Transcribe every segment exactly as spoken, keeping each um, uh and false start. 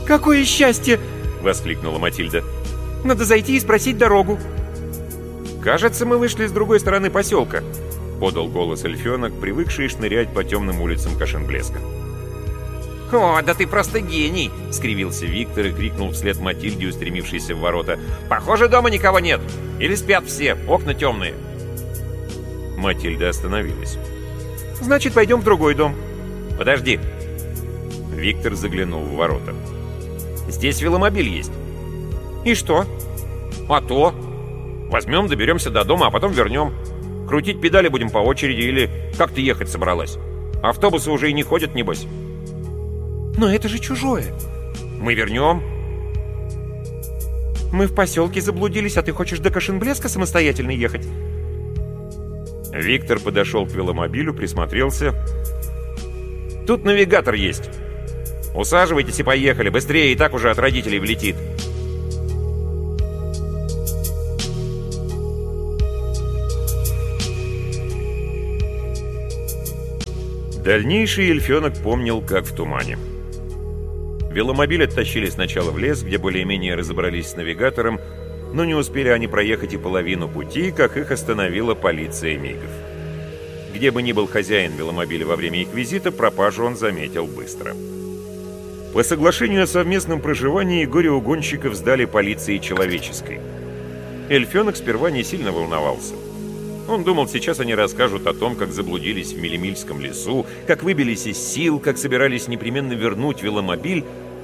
Какое счастье!» — воскликнула Матильда. «Надо зайти и спросить дорогу». «Кажется, мы вышли с другой стороны поселка», — подал голос эльфенок, привыкший шнырять по темным улицам Кашенблеска. «О, да ты просто гений!» — скривился Виктор и крикнул вслед Матильде, устремившейся в ворота. «Похоже, дома никого нет! Или спят все, окна темные!» Матильда остановилась. «Значит, пойдем в другой дом». «Подожди!» Виктор заглянул в ворота. «Здесь веломобиль есть». «И что?» «А то! Возьмем, доберемся до дома, а потом вернем. Крутить педали будем по очереди, или как ты ехать собралась? Автобусы уже и не ходят, небось». «Но это же чужое». «Мы вернем». «Мы в поселке заблудились, а ты хочешь до Кашенблеска самостоятельно ехать?» Виктор подошел к веломобилю, присмотрелся. «Тут навигатор есть. Усаживайтесь и поехали. Быстрее, и так уже от родителей влетит». Дальнейший эльфенок помнил, как в тумане. Веломобиль оттащили сначала в лес, где более-менее разобрались с навигатором, но не успели они проехать и половину пути, как их остановила полиция мигов. Где бы ни был хозяин веломобиля во время их визита, пропажу он заметил быстро. По соглашению о совместном проживании горе-угонщиков сдали полиции человеческой. Эльфенок сперва не сильно волновался. Он думал, сейчас они расскажут о том, как заблудились в Мелемильском лесу, как выбились из сил, как собирались непременно вернуть веломобиль.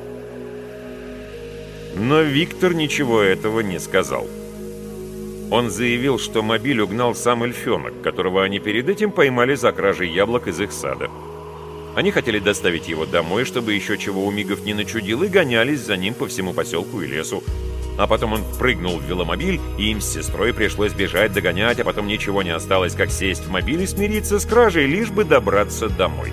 Но Виктор ничего этого не сказал. Он заявил, что мобиль угнал сам эльфенок, которого они перед этим поймали за кражей яблок из их сада. Они хотели доставить его домой, чтобы еще чего у мигов не начудил, и гонялись за ним по всему поселку и лесу. А потом он прыгнул в веломобиль, и им с сестрой пришлось бежать, догонять, а потом ничего не осталось, как сесть в мобиль и смириться с кражей, лишь бы добраться домой.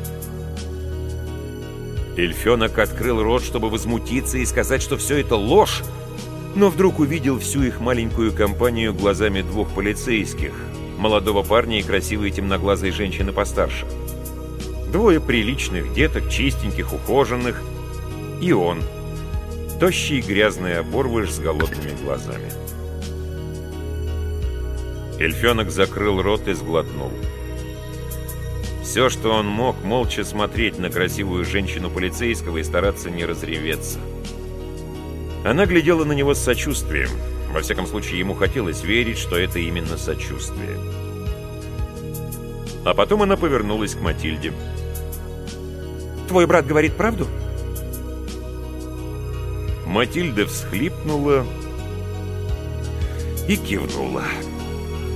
Эльфенок открыл рот, чтобы возмутиться и сказать, что все это ложь, но вдруг увидел всю их маленькую компанию глазами двух полицейских, молодого парня и красивой темноглазой женщины постарше. Двое приличных деток, чистеньких, ухоженных, и он — тощий грязный оборвыш с голодными глазами. Эльфенок закрыл рот и сглотнул. Все, что он мог, молча смотреть на красивую женщину полицейского и стараться не разреветься. Она глядела на него с сочувствием. Во всяком случае, ему хотелось верить, что это именно сочувствие. А потом она повернулась к Матильде. «Твой брат говорит правду?» Матильда всхлипнула и кивнула.